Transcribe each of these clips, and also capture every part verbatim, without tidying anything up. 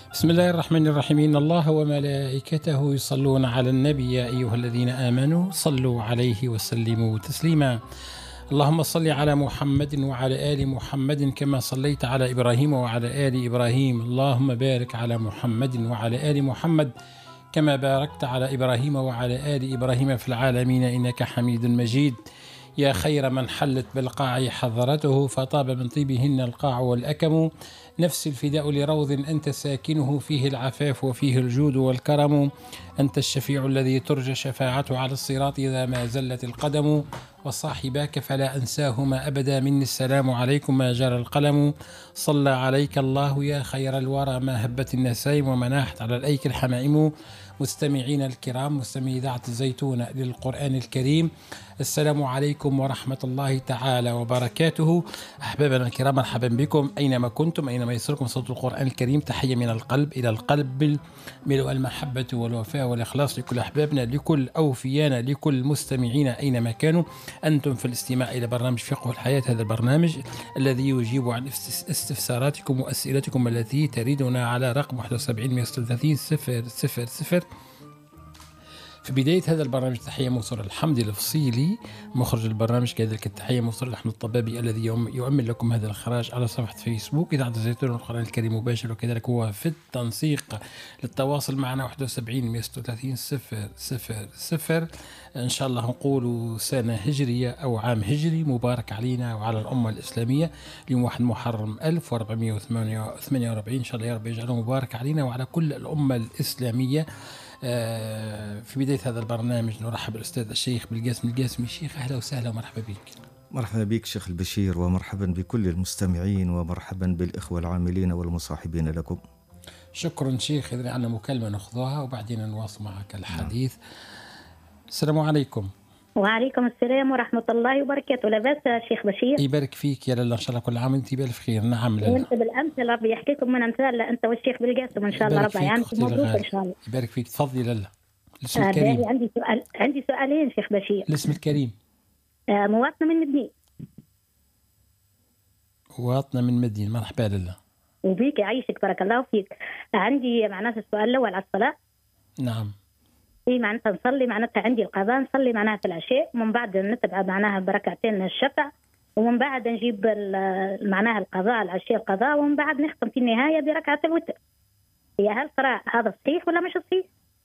بسم الله الرحمن الرحيم. إن الله وملائكته يصلون على النبي يا أيها الذين آمنوا صلوا عليه وسلموا تسليما. اللهم صل على محمد وعلى آل محمد كما صليت على إبراهيم وعلى آل إبراهيم. اللهم بارك على محمد وعلى آل محمد كما باركت على إبراهيم وعلى آل إبراهيم في العالمين إنك حميد مجيد. يا خير من حلت بالقاع حضرته فطاب من طيبهن القاع والأكم. نفس الفداء لروض أنت ساكنه فيه العفاف وفيه الجود والكرم. أنت الشفيع الذي ترجى شفاعته على الصراط إذا ما زلت القدم. وصاحباك فلا أنساهما أبدا مني السلام عليكم ما جرى القلم. صلى عليك الله يا خير الورى ما هبت النسائم ومناحت على الأيك الحمائم. مستمعين الكرام مستمعي إذاعة الزيتون للقرآن الكريم، السلام عليكم ورحمة الله تعالى وبركاته. أحبابنا الكرام مرحبا بكم أينما كنتم، أينما يسركم صوت القرآن الكريم. تحية من القلب إلى القلب، ملء المحبة والوفاء والإخلاص لكل أحبابنا، لكل أوفيانا، لكل مستمعين أينما كانوا. أنتم في الاستماع إلى برنامج فقه الحياة، هذا البرنامج الذي يجيب عن استفساراتكم وأسئلتكم التي تريدنا على رقم واحد وسبعين مئة وستة وثلاثين صفر صفر صفر. في بداية هذا البرنامج تحية موصولة الحمد الفصيلي مخرج البرنامج، كذلك التحية موصولة لحمد الطبابي الذي يؤمن لكم هذا الإخراج على صفحة فيسبوك إذاعة الزيتون والقرآن الكريم مباشر، وكذلك هو في التنسيق للتواصل معنا واحد وسبعين مئة وستة وثلاثين صفر صفر صفر. إن شاء الله نقول سنة هجرية أو عام هجري مبارك علينا وعلى الأمة الإسلامية. اليوم واحد محرم ألف وأربعمئة وثمانية وأربعين، إن شاء الله يا رب يجعله مبارك علينا وعلى كل الأمة الإسلامية. في بداية هذا البرنامج نرحب بالأستاذ الشيخ بالقاسم القاسمي. شيخ أهلا وسهلا ومرحبا بك. مرحبا بك شيخ البشير، ومرحبا بكل المستمعين، ومرحبا بالإخوة العاملين والمصاحبين لكم. شكرا شيخ. إذن عندنا مكالمة نأخذها وبعدين نواصل معك الحديث. السلام عليكم. وعليكم السلام ورحمة الله وبركاته. لاباس شيخ بشير؟ يبارك فيك يا لله، إن شاء الله كل عام وانت بألف خير. نعم لله. وانت بالأمثل ربي يحكيكم من أمثال أنت والشيخ بالقاسم إن شاء الله. ربي يعني مبروك إن شاء الله. يبارك فيك. تفضلي لله. الاسم آه الكريم. عندي سؤال، عندي سؤالين شيخ بشير. الاسم الكريم. آه مواطنة من مدنين. مواطنة من مدينة. مرحبا لله. وبيك يعيشك بارك الله فيك. عندي معناتها السؤال الأول على الصلاة. نعم. إيه معناتها نصلي معناتها عندي القضاء، نصلي معناها في العشاء، ومن بعد نتبع معناها بركعتين الشفع، ومن بعد نجيب معناها القضاء العشاء القضاء، ومن بعد نختم في النهاية بركعة الوتر. هي هل ترى هذا صحيح ولا مش صحيح؟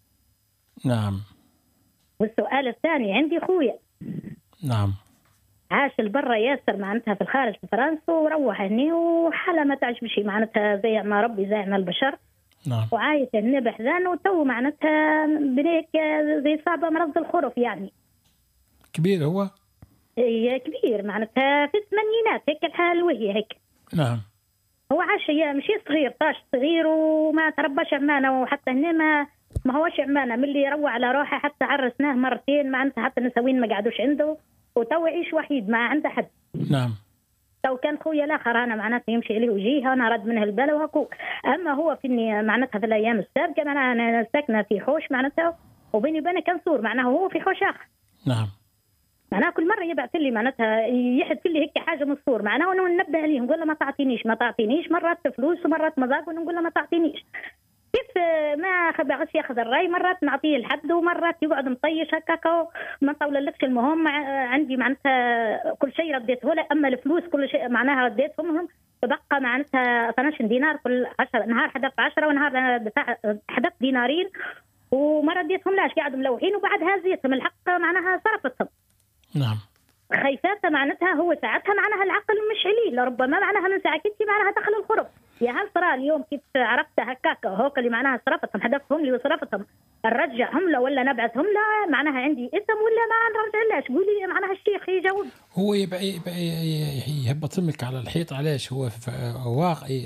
نعم. والسؤال الثاني عندي خويا. نعم. عاش البرة ياسر معناتها في الخارج في فرنسا، وروح هني وحالة ما تعجبش معناتها زي ما ربي زي ما البشر. نعم. وعايش هنا بحزان، وتو معناتها بنيك زي صعبة مرض الخرف يعني. كبير هو؟ هي كبير معناتها في الثمانينات هيك الحال وهي هيك. نعم. هو عاش هي مش صغير، طاش صغير وما ترباش عمانة، وحتى هنا ما ما هوش عمانة من اللي يروح على روحه، حتى عرسناه مرتين معناتها حتى نسوين ما قعدوش عنده، وتو يعيش وحيد ما عنده حد. نعم. تو كان خويا الاخر انا معناتها يمشي عليه وجيه، انا رد منه البلا وهكو. اما هو في معناتها في الايام السابقه معناها انا ساكنه في حوش معناتها، وبيني وبينه كان سور معناها هو في حوش اخر. نعم. معناها كل مره يبعث لي معناتها يحد لي هيك حاجه من السور، معناها انا ننبه عليه نقول له ما تعطينيش ما تعطينيش، مرات فلوس ومرات مذاق ونقول له ما تعطينيش. كيف ما خبعش ياخذ الراي، مرات نعطيه لحد ومرات يقعد مطيش هكاكا ما طوللكش. المهم عندي معناتها كل شيء رديته له، اما الفلوس كل شيء معناها رديتهم لهم، تبقى معناتها اثنا عشر دينار كل عشرة نهار، حذفت عشرة ونهار حذفت دينارين وما رديتهم لاش، قاعد ملوحين وبعد هازيتهم الحق معناها صرفتهم. نعم. خايفات معناتها هو ساعتها معناها العقل مش عليه، لربما معناها من ساعتي معناها دخل الخرب. يا هل ترى اليوم كيف عرفت هكاك هوك اللي معناها صرفتهم حذفتهم لي وصرفتهم نرجعهم له ولا نبعثهم له؟ معناها عندي اسم ولا ما نرجع لاش؟ قولي معناها الشيخ يجاوب. هو يبقى يبقى يهبط لك على الحيط. علاش هو واقعي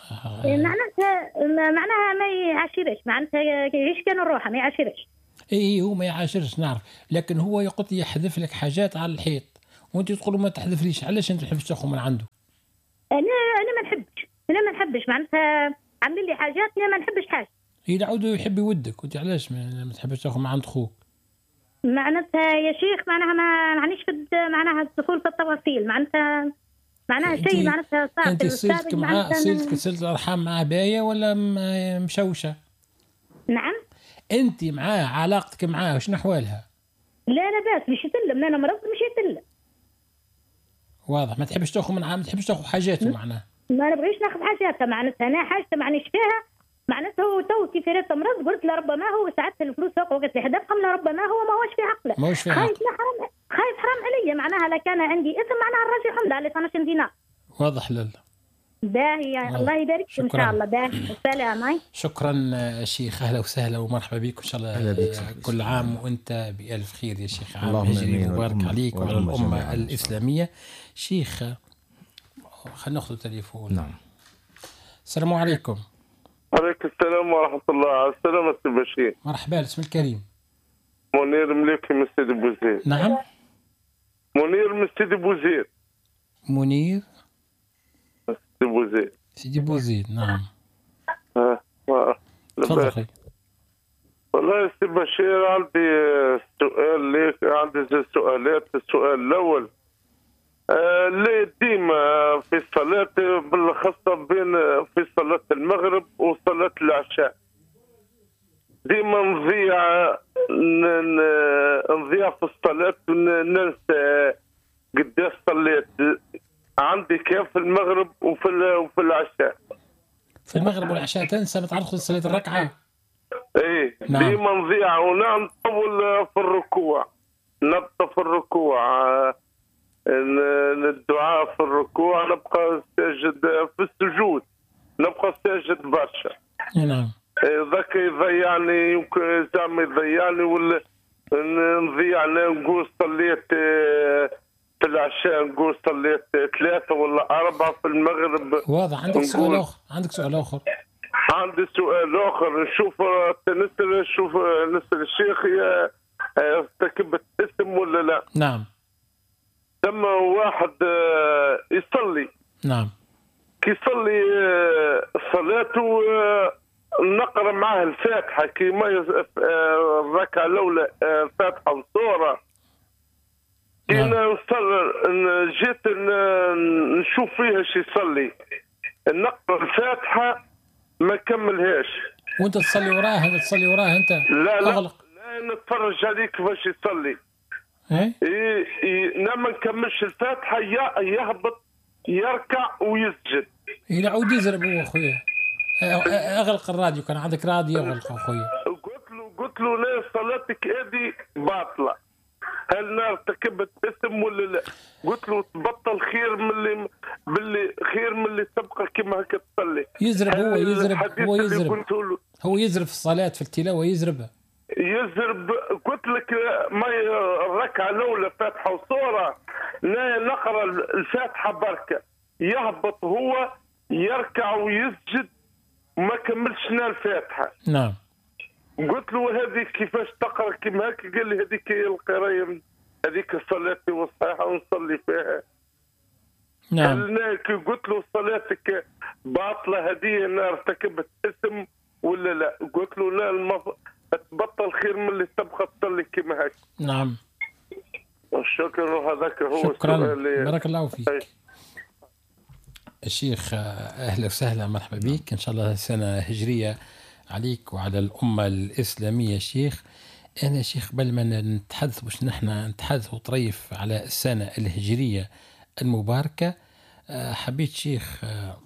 معناتها معناها ما يعاشرش، معناتها ايش كان الروح ما يعاشرش. اي هو ما يعاشرش نعرف، لكن هو يقول يحذف لك حاجات على الحيط وانت تقولوا ما تحذفليش. علاش انت تحب تاخذ من عنده؟ انا انا ما نحبش، انا ما نحبش معناتها عامل لي حاجات انا ما نحبش حاجه. هي عاودوا يحب يودك وانت علاش ما تحبش تاخذ من عند خوك؟ معناتها يا شيخ معناها ما معنيش في معناها الدخول في التفاصيل، معناتها معناها شيء معناتها صار انت صلتك معاه صلتك صلت الارحام معاه بايه ولا مشوشه؟ نعم انت معاه علاقتك معاه شنو احوالها؟ لا لا باس مش يتلم، انا مرض مش يتلم. واضح ما تحبش تاخذ من ما تحبش تاخذ حاجاته معناه. ما نبغيش ناخذ حاجاتها معناتها، انا حاجته معنيش فيها معناتها. هو تو كيف راه مرض قلت له ربما هو ساعات الفلوس فوق وقت الحدث قال له ربما هو ما هوش في عقله، ما هوش في عقله، خايف حرام خايف حرام عليا معناها. لا كان عندي اسم معناها الراجل حمد على اثناش دينار. واضح لله. باهي الله يبارك فيك ان شاء الله. باهي السلام. شكرا شيخ، اهلا وسهلا ومرحبا بك ان شاء الله. كل عام وانت بالف خير يا شيخ، عام هجري مبارك عليك وعلى الامه الاسلاميه. شيخ خلينا ناخذ تليفون. نعم. السلام عليكم. عليكم السلام ورحمه الله. على السلامه سي بشير. مرحبا، اسم الكريم؟ منير مليكي من سيدي بوزير. نعم منير من سيدي بوزير. منير سيدي بوزيد. سيدي بوزيد نعم. اه اه تفضل اخي. والله سي بشير عندي سؤال ليك، عندي سؤالات. السؤال الاول آه ليه ديما في الصلاة بالخاصة بين في صلاة المغرب وصلاة العشاء ديما نضيع نضيع في الصلاة وننسى قداش صليت. عندي كيف في المغرب وفي وفي العشاء. في المغرب والعشاء تنسى ما تعرف صلاة الركعة؟ ايه نعم. ديما نضيع ونطول في الركوع، نبقى في الركوع الدعاء في الركوع، نبقى ساجد في السجود، نبقى ساجد برشا. نعم. ذاك يضيعني يمكن زعما يضيعني ولا نضيع. نقول صليت في العشاء نقول صليت ثلاثة ولا أربعة في المغرب. واضح. عندك سؤال آخر؟ عندك سؤال آخر؟ عندي سؤال آخر. نشوف نسأل نشوف نسأل الشيخ يا ارتكبت اسم ولا لا؟ نعم. لما واحد يصلي نعم كيصلي صلاته نقرأ معه الفاتحة كيما الركعة الأولى فاتحة وسورة. نعم. نصلي جيت نشوف فيها شي يصلي نقرأ الفاتحة ما كملهاش. وانت تصلي وراه؟ انت تصلي وراه انت؟ لا لا أغلق. لا نتفرج عليه كيفاش يصلي. ايه إيه ما نكملش الفاتحة يهبط يركع ويسجد. يعود يزرب هو اخويا. اغلق الراديو، كان عندك راديو اغلق اخويا. قلت له قلت له لا صلاتك هذه باطلة، هل انا ارتكبت اسم ولا لا؟ قلت له تبطل خير من اللي باللي خير من اللي تبقى كما هكا تصلي. يزرب هو يزرب هو يزرب له هو يزرب في الصلاة في التلاوة يزرب يزرب. قلت لك ما الركعة الأولى فاتحة وصورة لا نقرأ الفاتحة بركة يهبط هو يركع ويسجد وما كملش لنا الفاتحة. نعم. قلت له هذه كيفاش تقرأ كيما هكا؟ قال لي هذيك هي القراية، هذيك صلاتي والصحيحة ونصلي فيها. نعم. قلت له صلاتك باطلة هذه أنا ارتكبت اسم ولا لا؟ قلت له لا المف... تبطل خير من اللي تبقى تصلي كيما هكا. نعم. شكرا. وهذاك هو شكرا بارك الله فيك. أي. الشيخ أهلا وسهلا مرحبا بك. إن شاء الله سنة هجرية عليك وعلى الأمة الإسلامية. شيخ أنا شيخ قبل ما نتحدث باش نحن نتحدث وطريف على السنة الهجرية المباركة، حبيت شيخ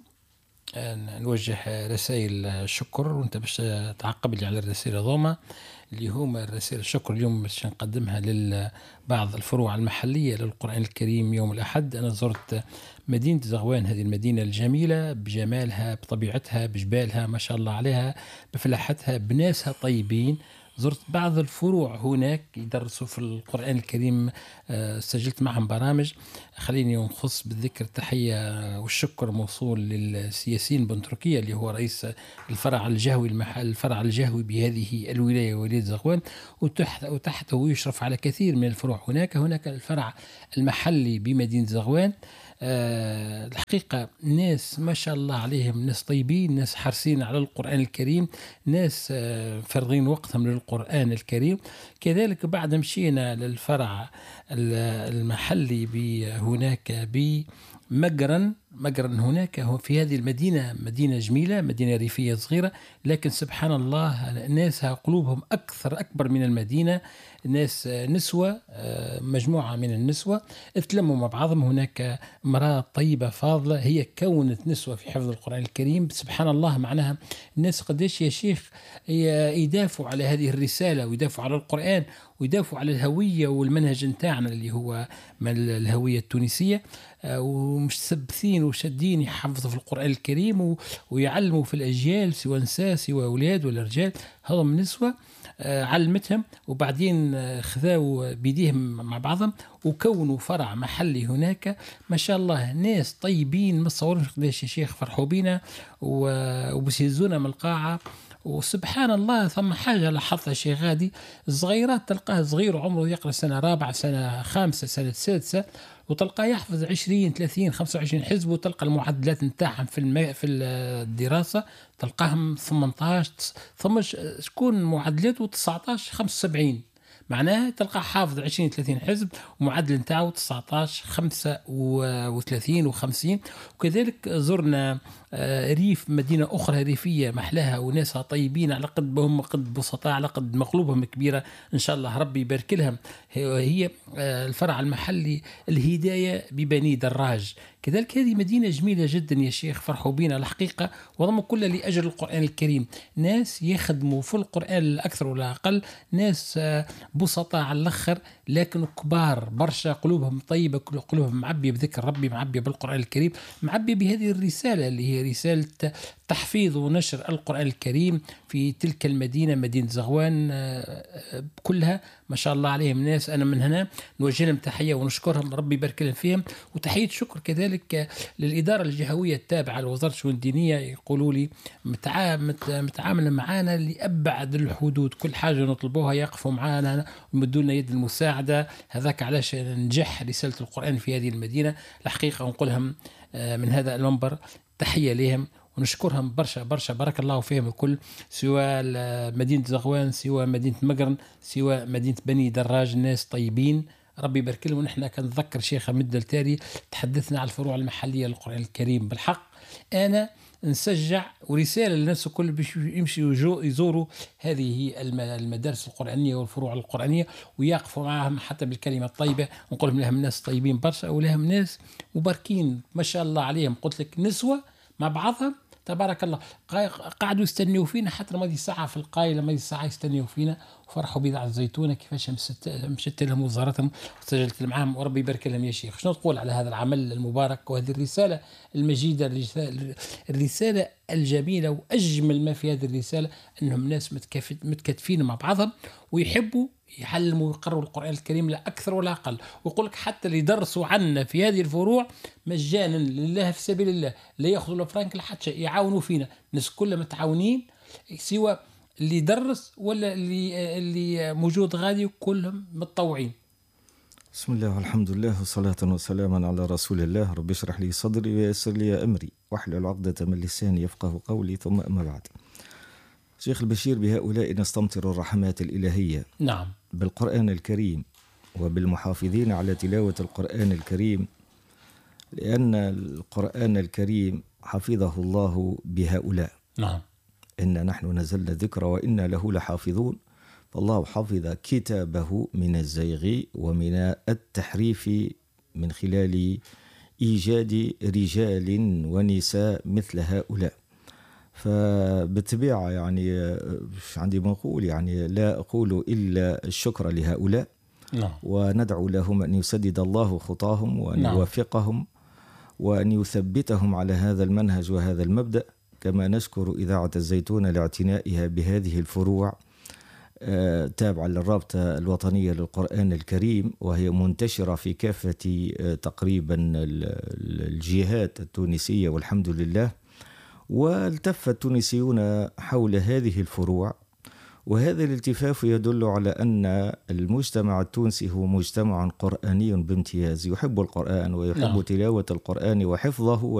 نوجه رسائل شكر وانت باش تعقب لي على الرسائل هذوما اللي هما الرسائل الشكر. اليوم باش نقدمها لبعض الفروع المحلية للقرآن الكريم. يوم الأحد أنا زرت مدينة زغوان، هذه المدينة الجميلة بجمالها بطبيعتها بجبالها ما شاء الله عليها بفلاحتها بناسها طيبين. زرت بعض الفروع هناك يدرسوا في القرآن الكريم، سجلت معهم برامج. خليني نخص بالذكر تحية والشكر موصول للسياسين بن تركيا اللي هو رئيس الفرع الجهوي المحل الفرع الجهوي بهذه الولاية ولاية زغوان، وتحت وتحته يشرف على كثير من الفروع هناك. هناك الفرع المحلي بمدينة زغوان. أه الحقيقة ناس ما شاء الله عليهم، ناس طيبين، ناس حريصين على القرآن الكريم، ناس أه فرغين وقتهم للقرآن الكريم. كذلك بعد مشينا للفرع المحلي هناك مقرن مقرن هناك هو في هذه المدينة، مدينة جميلة، مدينة ريفية صغيرة، لكن سبحان الله ناسها قلوبهم أكثر أكبر من المدينة. ناس نسوة، مجموعة من النسوة اتلموا مع بعضهم. هناك امرأة طيبة فاضلة هي كونت نسوة في حفظ القرآن الكريم. سبحان الله، معناها الناس قديش يا شيخ يدافعوا على هذه الرسالة ويدافعوا على القرآن ويدافعوا على الهوية والمنهج نتاعنا اللي هو من الهوية التونسية، ومش سبثين وشدين يحفظوا في القرآن الكريم ويعلموا في الأجيال سواء نساء سواء أولاد ولا رجال. هذم نسوة علمتهم وبعدين خذوا بيديهم مع بعضهم وكونوا فرع محلي هناك. ما شاء الله ناس طيبين، ما تصورش قديش يا شيخ فرحوا بينا وبسيزونا من القاعة. وسبحان الله ثم حاجة لاحظتها شيء غادي، الصغيرات تلقاه صغير عمره يقرأ سنة رابعة سنة خامسة سنة سادسة وتلقاه يحفظ عشرين ثلاثين خمسة وعشرين حزب، وتلقى المعدلات نتاعهم في الم... في الدراسة تلقاهم ثمانية عشر ثم شكون معدلاته تسعة عشر خمسة وسبعين، معناه تلقى حافظ عشرين ثلاثين حزب ومعدل نتاعو تسعة عشر خمسة وثلاثين وخمسين. وكذلك زرنا ريف مدينة أخرى ريفية محلاها وناسها طيبين على قد هم قد بسطاء على قد مقلوبهم كبيرة إن شاء الله ربي يبارك لهم. هي الفرع المحلي الهداية ببني دراج. كذلك هذه مدينة جميلة جدا يا شيخ، فرحوا بينا الحقيقة وضم كل لأجل القرآن الكريم. ناس يخدموا في القرآن الأكثر ولا أقل، ناس بسطاء على الأخر لكن كبار برشا، قلوبهم طيبة، قلوبهم معبية بذكر ربي، معبية بالقرآن الكريم، معبية بهذه الرسالة اللي هي رسالة تحفيظ ونشر القرآن الكريم في تلك المدينة، مدينة زغوان كلها. ما شاء الله عليهم ناس أنا من هنا نوجه لهم تحية ونشكرهم، ربي يبارك لهم فيهم. وتحية شكر كذلك للإدارة الجهوية التابعة لوزارة الشؤون الدينية، يقولوا لي متعاملة معانا لأبعد الحدود، كل حاجة نطلبوها يقفوا معانا ويمدوا لنا يد المساعدة. هذاك علاش ننجح رسالة القرآن في هذه المدينة الحقيقة، ونقولهم من هذا المنبر تحية لهم ونشكرهم برشا برشا، بارك الله فيهم الكل، سواء مدينة زغوان سواء مدينة مقرن سواء مدينة بني دراج، الناس طيبين ربي يبارك لهم. ونحن كنتذكر شيخ مدة التالي تحدثنا على الفروع المحلية للقرآن الكريم. بالحق أنا نسجع ورسالة للناس الكل باش يمشوا يزوروا هذه المدارس القرآنية والفروع القرآنية ويقفوا معهم حتى بالكلمة الطيبة، ونقول لهم ناس طيبين برشا ولهم ناس مباركين ما شاء الله عليهم. قلت لك نسوة مع بعضها تبارك الله قاعدوا يستنوا فينا حتى لما دي ساعة في القاية، لما دي ساعة يستنوا فينا وفرحوا بيضع الزيتونة كيفاش مشت لهم وزارتهم وسجلت معهم، وربي يبارك لهم يا شيخ. شنو تقول على هذا العمل المبارك وهذه الرسالة المجيدة، الرسالة الجميلة؟ وأجمل ما في هذه الرسالة أنهم ناس متكاتفين مع بعضهم ويحبوا يعلموا ويقروا القرآن الكريم لا أكثر ولا أقل. ويقول لك حتى اللي درسوا عنا في هذه الفروع مجانا لله في سبيل الله، لا يأخذوا لا فرانك لا حتى شيء، يعاونوا فينا، الناس كلها متعاونين سواء اللي يدرس ولا اللي اللي موجود غادي كلهم متطوعين. بسم الله والحمد لله والصلاة والسلام على رسول الله. رب اشرح لي صدري ويسر لي أمري واحلل عقدة من لساني يفقه قولي، ثم أما بعد. شيخ البشير، بهؤلاء نستمطر الرحمات الإلهية نعم بالقرآن الكريم وبالمحافظين على تلاوة القرآن الكريم، لأن القرآن الكريم حفظه الله بهؤلاء. نعم إنا نحن نزلنا الذكر وإنا له لحافظون. فالله حفظ كتابه من الزيغ ومن التحريف من خلال إيجاد رجال ونساء مثل هؤلاء. فبالطبيعة يعني عندي ما أقول، يعني لا أقول إلا الشكر لهؤلاء. نعم. وندعو لهم أن يسدد الله خطاهم وأن نعم. يوفقهم وأن يثبتهم على هذا المنهج وهذا المبدأ. كما نشكر إذاعة الزيتون لاعتنائها بهذه الفروع تابعة للرابطة الوطنية للقرآن الكريم، وهي منتشرة في كافة تقريبا الجهات التونسية والحمد لله. والتف التونسيون حول هذه الفروع، وهذا الالتفاف يدل على أن المجتمع التونسي هو مجتمع قرآني بامتياز، يحب القرآن ويحب نعم. تلاوة القرآن وحفظه